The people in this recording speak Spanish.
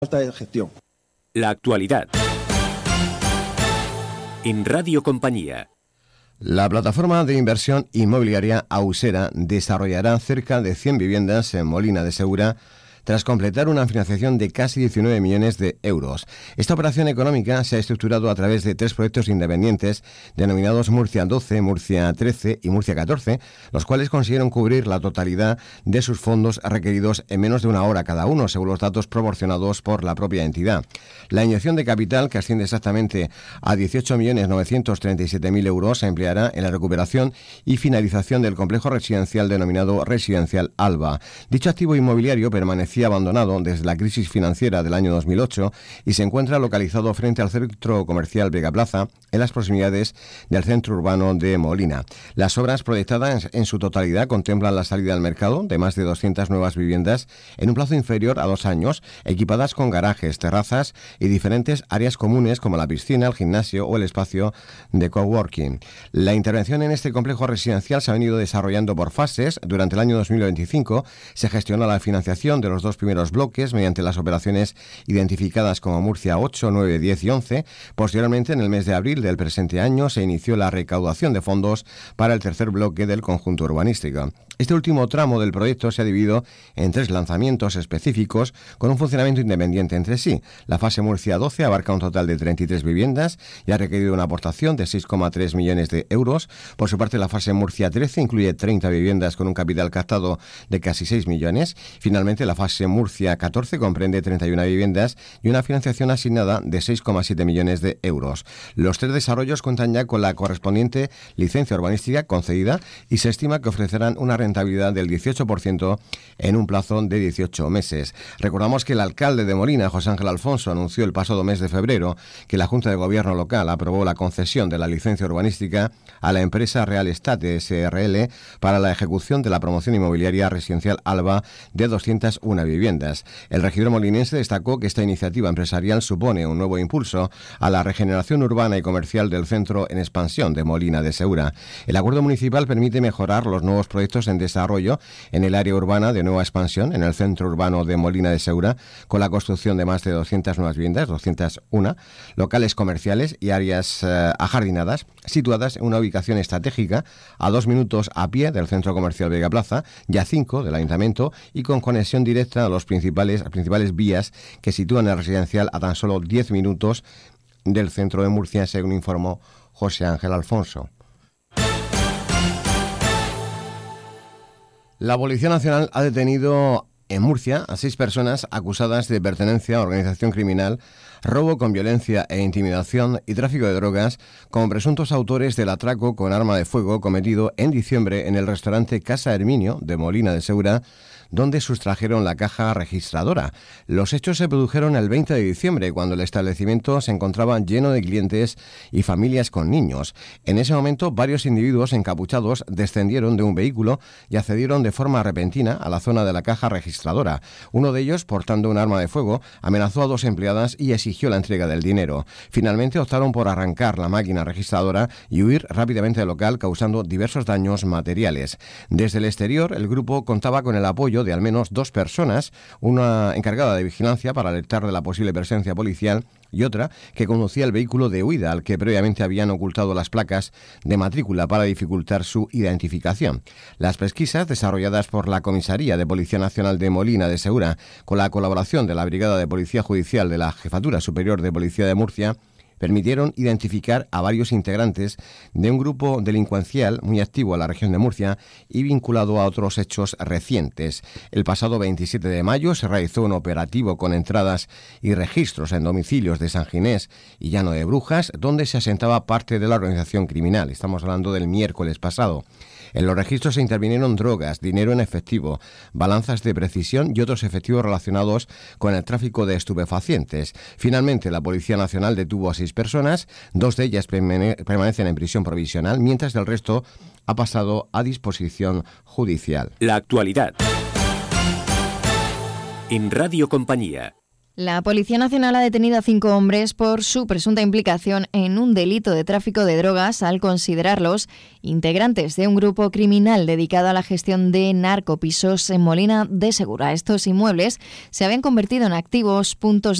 falta de gestión. La actualidad. En Radio Compañía. La plataforma de inversión inmobiliaria Ausera desarrollará cerca de 100 viviendas en Molina de Segura tras completar una financiación de casi 19 millones de euros. Esta operación económica se ha estructurado a través de 3 proyectos independientes denominados Murcia 12, Murcia 13 y Murcia 14, los cuales consiguieron cubrir la totalidad de sus fondos requeridos en menos de una hora cada uno, según los datos proporcionados por la propia entidad. La inyección de capital, que asciende exactamente a 18.937.000 euros, se empleará en la recuperación y finalización del complejo residencial denominado Residencial Alba. Dicho activo inmobiliario permanece abandonado desde la crisis financiera del año 2008 y se encuentra localizado frente al centro comercial Vega Plaza, en las proximidades del centro urbano de Molina. Las obras proyectadas en su totalidad contemplan la salida al mercado de más de 200 nuevas viviendas en un plazo inferior a 2 años, equipadas con garajes, terrazas y diferentes áreas comunes como la piscina, el gimnasio o el espacio de coworking. La intervención en este complejo residencial se ha venido desarrollando por fases. Durante el año 2025 se gestiona la financiación de los 2 primeros bloques mediante las operaciones identificadas como Murcia 8, 9, 10 y 11. Posteriormente, en el mes de abril del presente año, se inició la recaudación de fondos para el tercer bloque del conjunto urbanístico. Este último tramo del proyecto se ha dividido en 3 lanzamientos específicos con un funcionamiento independiente entre sí. La fase Murcia 12 abarca un total de 33 viviendas y ha requerido una aportación de 6,3 millones de euros. Por su parte, la fase Murcia 13 incluye 30 viviendas con un capital captado de casi 6 millones. Finalmente, la fase Murcia 14 comprende 31 viviendas y una financiación asignada de 6,7 millones de euros. Los 3 desarrollos cuentan ya con la correspondiente licencia urbanística concedida y se estima que ofrecerán una rentabilidad del 18% en un plazo de 18 meses. Recordamos que el alcalde de Molina, José Ángel Alfonso, anunció el pasado mes de febrero que la Junta de Gobierno local aprobó la concesión de la licencia urbanística a la empresa Real Estate SRL para la ejecución de la promoción inmobiliaria residencial Alba de 201 viviendas. El regidor molinense destacó que esta iniciativa empresarial supone un nuevo impulso a la regeneración urbana y comercial del centro en expansión de Molina de Segura. El acuerdo municipal permite mejorar los nuevos proyectos en desarrollo en el área urbana de nueva expansión en el centro urbano de Molina de Segura, con la construcción de más de 200 nuevas viviendas, 201, locales comerciales y áreas ajardinadas, situadas en una ubicación estratégica a 2 minutos a pie del centro comercial Vega Plaza y a 5 del ayuntamiento, y con conexión directa a las principales vías que sitúan el residencial a tan solo 10 minutos del centro de Murcia, según informó José Ángel Alfonso. La Policía Nacional ha detenido en Murcia a 6 personas acusadas de pertenencia a organización criminal, robo con violencia e intimidación y tráfico de drogas como presuntos autores del atraco con arma de fuego cometido en diciembre en el restaurante Casa Herminio de Molina de Segura, donde sustrajeron la caja registradora. Los hechos se produjeron el 20 de diciembre, cuando el establecimiento se encontraba lleno de clientes y familias con niños. En ese momento, varios individuos encapuchados descendieron de un vehículo y accedieron de forma repentina a la zona de la caja registradora. Uno de ellos, portando un arma de fuego, amenazó a 2 empleadas y exigió la entrega del dinero. Finalmente optaron por arrancar la máquina registradora y huir rápidamente del local, causando diversos daños materiales. Desde el exterior, el grupo contaba con el apoyo de al menos 2 personas, una encargada de vigilancia para alertar de la posible presencia policial y otra que conducía el vehículo de huida, al que previamente habían ocultado las placas de matrícula para dificultar su identificación. Las pesquisas desarrolladas por la Comisaría de Policía Nacional de Molina de Segura, con la colaboración de la Brigada de Policía Judicial de la Jefatura Superior de Policía de Murcia, permitieron identificar a varios integrantes de un grupo delincuencial muy activo en la región de Murcia y vinculado a otros hechos recientes. El pasado 27 de mayo se realizó un operativo con entradas y registros en domicilios de San Ginés y Llano de Brujas, donde se asentaba parte de la organización criminal. Estamos hablando del miércoles pasado. En los registros se intervinieron drogas, dinero en efectivo, balanzas de precisión y otros efectivos relacionados con el tráfico de estupefacientes. Finalmente, la Policía Nacional detuvo a 6 personas, 2 de ellas permanecen en prisión provisional, mientras el resto ha pasado a disposición judicial. La actualidad. En Radio Compañía. La Policía Nacional ha detenido a 5 hombres por su presunta implicación en un delito de tráfico de drogas al considerarlos integrantes de un grupo criminal dedicado a la gestión de narcopisos en Molina de Segura. Estos inmuebles se habían convertido en activos puntos